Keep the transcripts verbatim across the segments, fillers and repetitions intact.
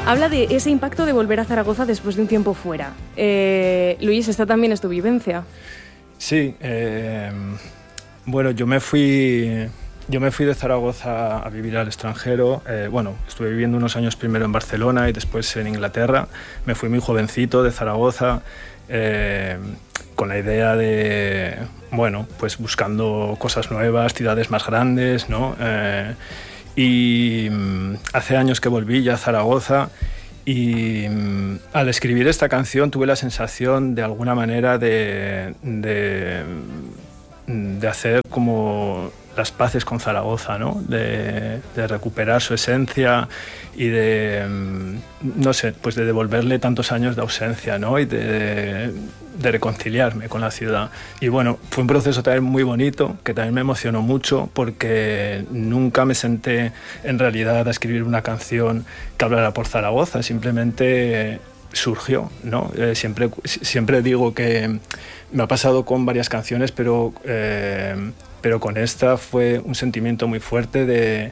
Habla de ese impacto de volver a Zaragoza después de un tiempo fuera. Eh, Luis, esta también es tu vivencia. Sí, eh, bueno, yo me fui... Yo me fui de Zaragoza a vivir al extranjero. Eh, bueno, estuve viviendo unos años primero en Barcelona y después en Inglaterra. Me fui muy jovencito de Zaragoza, eh, con la idea de, bueno, pues buscando cosas nuevas, ciudades más grandes, ¿no? Eh, y hace años que volví ya a Zaragoza y al escribir esta canción tuve la sensación de alguna manera de, de, de hacer como las paces con Zaragoza, ¿no? De, de recuperar su esencia y de, no sé, pues de devolverle tantos años de ausencia, ¿no? Y de, de reconciliarme con la ciudad. Y bueno, fue un proceso también muy bonito, que también me emocionó mucho, porque nunca me senté en realidad a escribir una canción que hablara por Zaragoza, simplemente surgió, ¿no? Eh, siempre, siempre digo que me ha pasado con varias canciones, pero... Eh, pero con esta fue un sentimiento muy fuerte de,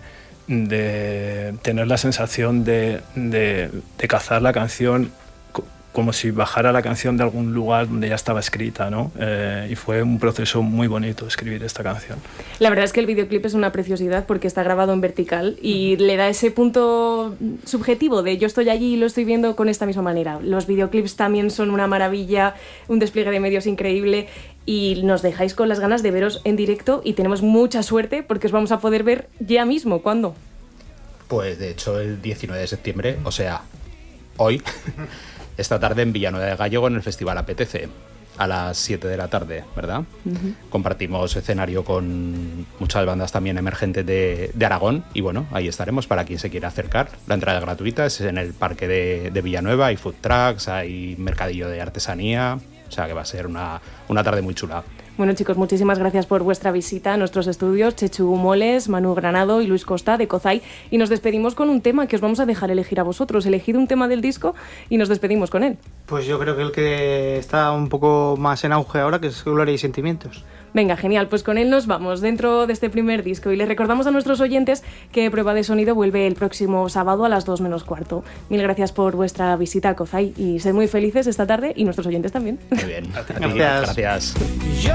de tener la sensación de, de, de cazar la canción como si bajara la canción de algún lugar donde ya estaba escrita, ¿no? Eh, y fue un proceso muy bonito escribir esta canción. La verdad es que el videoclip es una preciosidad porque está grabado en vertical y le da ese punto subjetivo de yo estoy allí y lo estoy viendo con esta misma manera. Los videoclips también son una maravilla, un despliegue de medios increíble y nos dejáis con las ganas de veros en directo y tenemos mucha suerte porque os vamos a poder ver ya mismo. ¿Cuándo? Pues de hecho el diecinueve de septiembre, o sea, hoy... Esta tarde en Villanueva de Gállego en el Festival Apetece, a las siete de la tarde, ¿verdad? Uh-huh. Compartimos escenario con muchas bandas también emergentes de, de Aragón y bueno, ahí estaremos para quien se quiera acercar. La entrada es gratuita, es en el parque de, de Villanueva, hay food trucks, hay mercadillo de artesanía, o sea que va a ser una, una tarde muy chula. Bueno, chicos, muchísimas gracias por vuestra visita a nuestros estudios. Chechu Moles, Manu Granado y Luis Costa de Cozay. Y nos despedimos con un tema que os vamos a dejar elegir a vosotros. Elegid un tema del disco y nos despedimos con él. Pues yo creo que el que está un poco más en auge ahora, que es Gloria y Sentimientos. Venga, genial, pues con él nos vamos dentro de este primer disco y les recordamos a nuestros oyentes que Prueba de Sonido vuelve el próximo sábado a las dos menos cuarto. Mil gracias por vuestra visita a Cozay y sed muy felices esta tarde y nuestros oyentes también. Muy bien, gracias. gracias.